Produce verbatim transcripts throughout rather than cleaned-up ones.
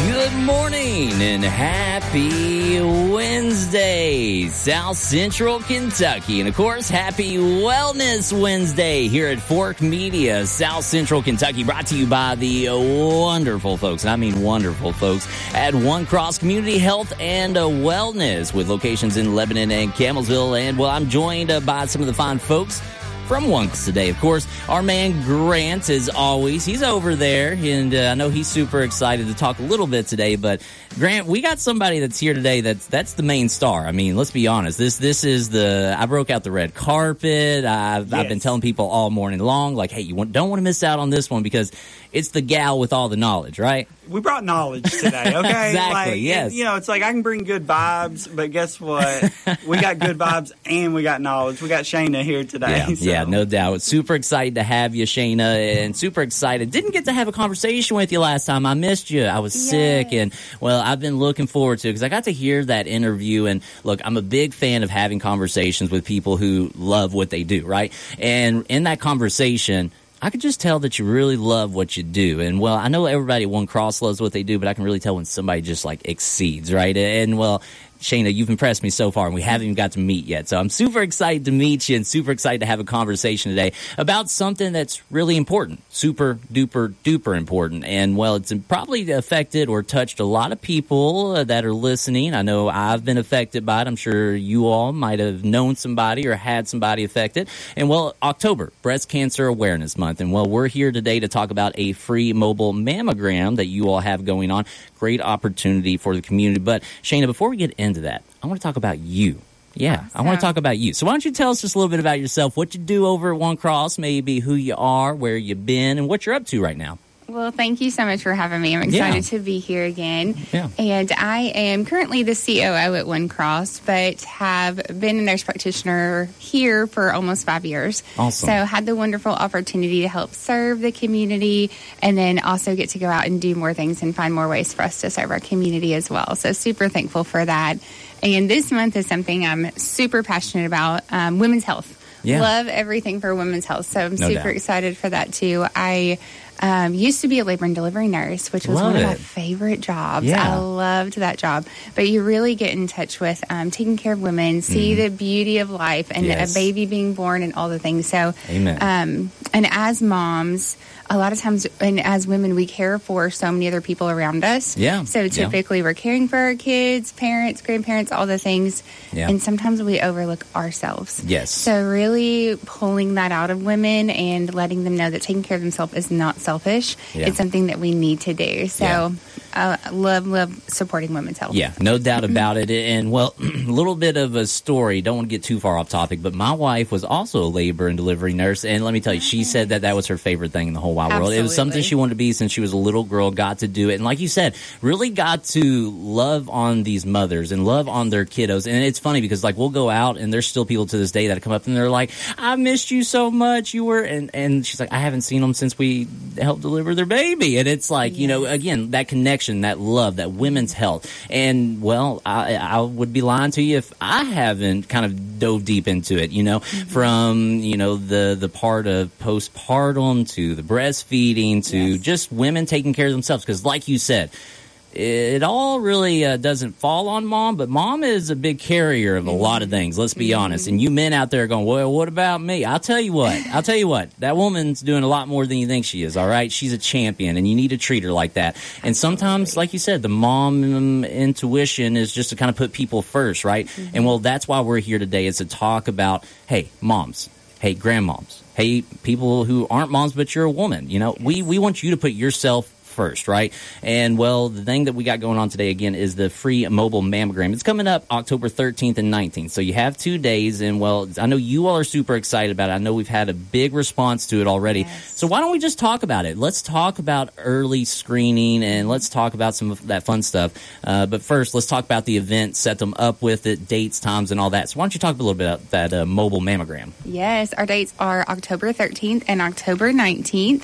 Good morning and happy Wednesday, South Central Kentucky. And of course, happy Wellness Wednesday here at Fork Media, South Central Kentucky, brought to you by the wonderful folks, and I mean wonderful folks, at One Cross Community Health and Wellness with locations in Lebanon and Campbellsville. And well, I'm joined uh, by some of the fine folks from One Cross today. Of course, our man Grant, as always, he's over there, and uh, I know he's super excited to talk a little bit today. But Grant, we got somebody that's here today that's that's the main star. I mean, let's be honest. This this is the I broke out the red carpet. I've, yes. I've been telling people all morning long, like, hey, you want, don't want to miss out on this one because it's the gal with all the knowledge, right? We brought knowledge today, okay? Exactly, like, yes. You know, it's like I can bring good vibes, but guess what? We got good vibes and we got knowledge. We got Shayna here today. Yeah, so. yeah, no doubt. Super excited to have you, Shayna, and super excited. Didn't get to have a conversation with you last time. I missed you. I was yes. sick, and, well, I've been looking forward to it because I got to hear that interview. And, look, I'm a big fan of having conversations with people who love what they do, right? And in that conversation, I could just tell that you really love what you do. And, well, I know everybody at One Cross loves what they do, but I can really tell when somebody just, like, exceeds, right? And, well, Shayna, you've impressed me so far, and we haven't even got to meet yet. So I'm super excited to meet you and super excited to have a conversation today about something that's really important, super duper duper important. And, well, it's probably affected or touched a lot of people that are listening. I know I've been affected by it. I'm sure you all might have known somebody or had somebody affected. And, well, October, Breast Cancer Awareness Month. And, well, we're here today to talk about a free mobile mammogram that you all have going on. Great opportunity for the community. But, Shayna, before we get into that, I want to talk about you. Yeah, awesome. I want to talk about you. So why don't you tell us just a little bit about yourself, what you do over at One Cross, maybe who you are, where you've been, and what you're up to right now. Well, thank you so much for having me. I'm excited yeah. to be here again. Yeah. And I am currently the C O O at One Cross, but have been a nurse practitioner here for almost five years. Awesome. So had the wonderful opportunity to help serve the community and then also get to go out and do more things and find more ways for us to serve our community as well. So super thankful for that. And this month is something I'm super passionate about, um, women's health. Yeah. Love everything for women's health. So I'm no super doubt. excited for that too. I Um, used to be a labor and delivery nurse, which was Love one of it. my favorite jobs. Yeah. I loved that job. But you really get in touch with um, taking care of women, see mm. the beauty of life and yes. a baby being born and all the things. So, Amen. Um, and as moms, a lot of times, and as women, we care for so many other people around us. Yeah. So typically yeah. we're caring for our kids, parents, grandparents, all the things. Yeah. And sometimes we overlook ourselves. Yes. So really pulling that out of women and letting them know that taking care of themselves is not selfish. Yeah. It's something that we need to do. So yeah. I uh, love, love supporting women's health. Yeah, no doubt about it. And, well, a little bit of a story. Don't want to get too far off topic, but my wife was also a labor and delivery nurse. And let me tell you, she said that that was her favorite thing in the whole wide world. Absolutely. It was something she wanted to be since she was a little girl, got to do it. And like you said, really got to love on these mothers and love on their kiddos. And it's funny because, like, we'll go out and there's still people to this day that come up and they're like, I missed you so much. You were, and, and she's like, I haven't seen them since we helped deliver their baby. And it's like, yes. you know, again, that connection, that love, that women's health. And, well, I, I would be lying to you if I haven't kind of dove deep into it, you know, mm-hmm. from, you know, the, the part of postpartum to the breastfeeding to yes. just women taking care of themselves. Because like you said, it all really uh, doesn't fall on mom, but mom is a big carrier of a mm-hmm. lot of things. Let's be mm-hmm. honest. And you men out there going, well, what about me? I'll tell you what. I'll tell you what. That woman's doing a lot more than you think she is, all right? She's a champion, and you need to treat her like that. And sometimes, like you said, the mom um, intuition is just to kind of put people first, right? Mm-hmm. And, well, that's why we're here today is to talk about, hey, moms, hey, grandmoms, hey, people who aren't moms but you're a woman. You know, yes. we, we want you to put yourself first, right? And, well, the thing that we got going on today, again, is the free mobile mammogram. It's coming up October thirteenth and nineteenth, so you have two days, and, well, I know you all are super excited about it. I know we've had a big response to it already. Yes. So why don't we just talk about it? Let's talk about early screening, and let's talk about some of that fun stuff. Uh, but first, let's talk about the event, set them up with it, dates, times, and all that. So why don't you talk a little bit about that uh, mobile mammogram? Yes, our dates are October thirteenth and October nineteenth.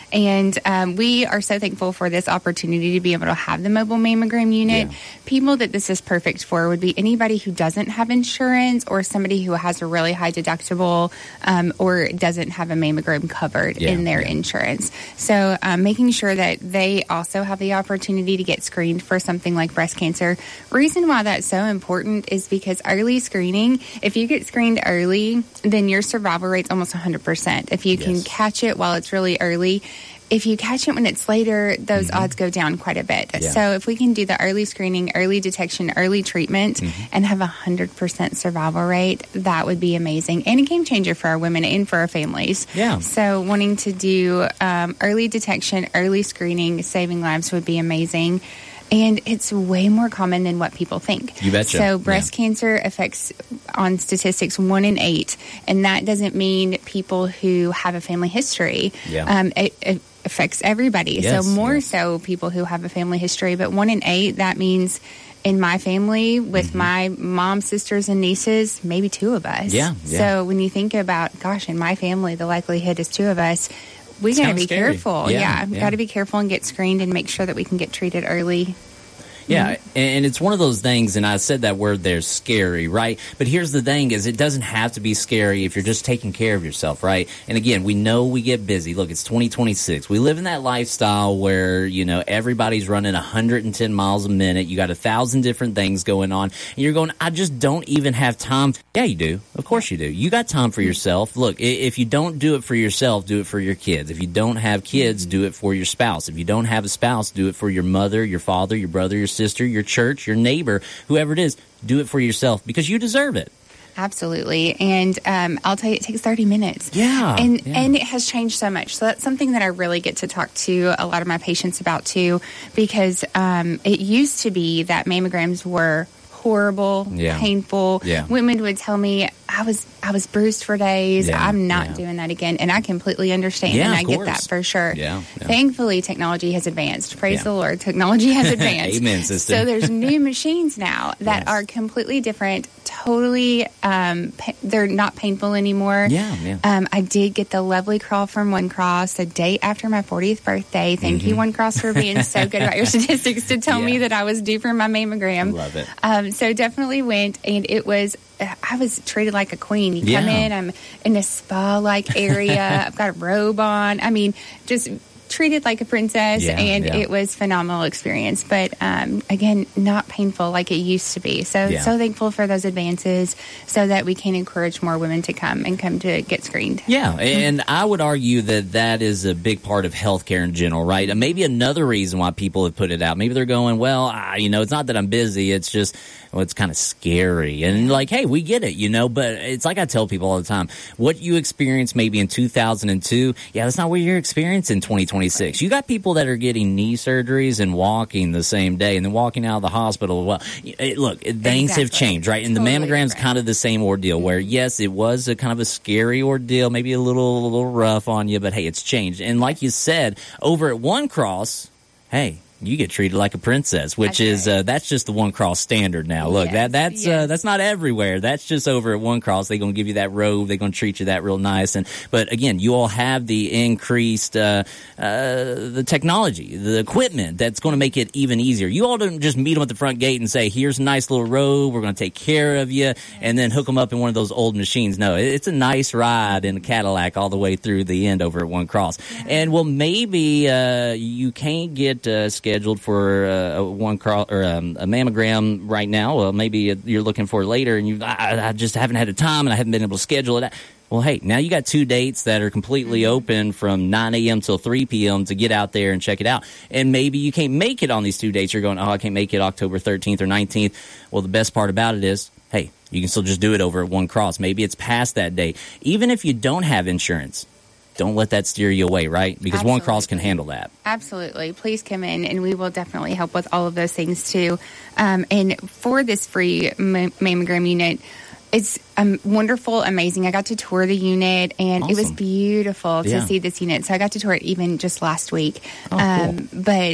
And um, we are so thankful for this opportunity to be able to have the mobile mammogram unit. Yeah. People that this is perfect for would be anybody who doesn't have insurance or somebody who has a really high deductible um, or doesn't have a mammogram covered Yeah, in their yeah. insurance. So um, making sure that they also have the opportunity to get screened for something like breast cancer. Reason why that's so important is because early screening, if you get screened early, then your survival rate's almost one hundred percent. If you can Yes. catch it while it's really early, if you catch it when it's later, those Mm-hmm. odds go down quite a bit. Yeah. So if we can do the early screening, early detection, early treatment, Mm-hmm. and have a one hundred percent survival rate, that would be amazing and a game changer for our women and for our families. Yeah. So wanting to do um, early detection, early screening, saving lives would be amazing. And it's way more common than what people think. You betcha. So breast Yeah. cancer affects, on statistics, one in eight. And that doesn't mean people who have a family history. Yeah. Um, it, it affects everybody. Yes, so more yes. so people who have a family history. But one in eight, that means in my family, with Mm-hmm. my mom, sisters, and nieces, maybe two of us. Yeah, yeah. So when you think about, gosh, in my family, the likelihood is two of us. We got to Sounds be scary. careful. Yeah, Yeah, yeah. got to be careful and get screened and make sure that we can get treated early. Yeah, and it's one of those things, and I said that word there, scary, right? But here's the thing is it doesn't have to be scary if you're just taking care of yourself, right? And again, we know we get busy. Look, it's twenty twenty-six. We live in that lifestyle where, you know, everybody's running one hundred ten miles a minute. You got a thousand different things going on. And you're going, I just don't even have time. Yeah, you do. Of course you do. You got time for yourself. Look, i- if you don't do it for yourself, do it for your kids. If you don't have kids, do it for your spouse. If you don't have a spouse, do it for your mother, your father, your brother, your sister, your church, your neighbor, whoever it is. Do it for yourself because you deserve it. Absolutely. And um, I'll tell you, it takes thirty minutes. Yeah, And yeah. and it has changed so much. So that's something that I really get to talk to a lot of my patients about too, because um, it used to be that mammograms were horrible, Yeah. painful. Yeah. Women would tell me I was I was bruised for days. Yeah, I'm not yeah. doing that again. And I completely understand Yeah, and of I get course. that for sure. Yeah, yeah. Thankfully technology has advanced. Praise Yeah. the Lord. Technology has advanced. Amen, sister. So there's new machines now that Yes. are completely different, totally um, pa- they're not painful anymore. Yeah, yeah. Um, I did get the lovely call from One Cross the day after my fortieth birthday. Thank you, One Cross, for being so good about your statistics to tell me Mm-hmm. Yeah. that I was due for my mammogram. Love it. Um, so definitely went, and it was, I was treated like a queen. You come Yeah. in, I'm in a spa-like area. I've got a robe on. I mean, just treated like a princess, Yeah, and yeah. it was phenomenal experience. But um, again, not painful like it used to be. So Yeah. so thankful for those advances, so that we can encourage more women to come and come to get screened. Yeah, and I would argue that that is a big part of healthcare in general, right? And maybe another reason why people have put it out. Maybe they're going, well, I, you know, it's not that I'm busy. It's just, well, it's kind of scary. And like, hey, we get it, you know, but it's like I tell people all the time, what you experienced maybe in two thousand two, yeah, that's not what you're experiencing in twenty twenty-six. You got people that are getting knee surgeries and walking the same day and then walking out of the hospital. Well, it, look, it, things have Exactly. changed, right? And Totally the mammogram's different. kind of the same ordeal where, yes, it was a kind of a scary ordeal, maybe a little, a little rough on you, but hey, it's changed. And like you said, over at One Cross, hey, you get treated like a princess, which That's is right. uh, that's just the One Cross standard now. Look, Yes, that that's uh, yes. that's not everywhere. That's just over at One Cross. They're going to give you that robe. They're going to treat you that real nice. And but again, you all have the increased uh, uh, the technology, the equipment that's going to make it even easier. You all don't just meet them at the front gate and say, "Here's a nice little robe. We're going to take care of you," and then hook them up in one of those old machines. No, it- it's a nice ride in a Cadillac all the way through the end over at One Cross. And well, maybe uh, you can't get uh, scheduled for uh, a One Cross or um, a mammogram right now. Well, maybe you're looking for it later, and you I, I just haven't had the time, and I haven't been able to schedule it. Well, hey, now you got two dates that are completely open from nine a.m. till three p.m. to get out there and check it out. And maybe you can't make it on these two dates. You're going, oh, I can't make it October thirteenth or nineteenth. Well, the best part about it is, hey, you can still just do it over at One Cross. Maybe it's past that date. Even if you don't have insurance, don't let that steer you away, right? Because One Cross can Absolutely. handle that. Absolutely. Please come in, and we will definitely help with all of those things too. Um, and for this free ma- mammogram unit, it's um, wonderful, amazing. I got to tour the unit, and it was Awesome. beautiful to Yeah. see this unit. So I got to tour it even just last week. Oh, cool. um, but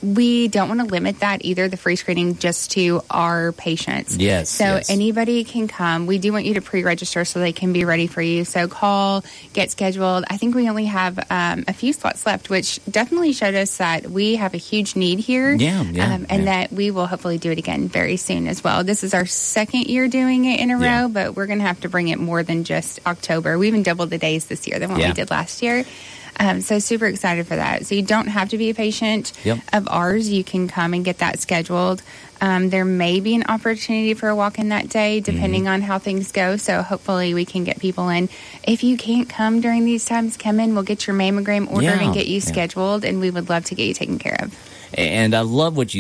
we don't want to limit that either, the free screening, just to our patients. Yes. So yes. anybody can come. We do want you to pre-register so they can be ready for you. So call, get scheduled. I think we only have um, a few slots left, which definitely showed us that we have a huge need here. Yeah, yeah, um, and yeah. that we will hopefully do it again very soon as well. This is our second year doing it in a Yeah. row, but we're going to have to bring it more than just October. We even doubled the days this year than what Yeah. we did last year. Um, so super excited for that. So you don't have to be a patient Yep. of ours. You can come and get that scheduled. Um, there may be an opportunity for a walk-in that day, depending Mm-hmm. on how things go. So hopefully we can get people in. If you can't come during these times, come in. We'll get your mammogram ordered Yeah, and get you yeah. scheduled, and we would love to get you taken care of. And I love what you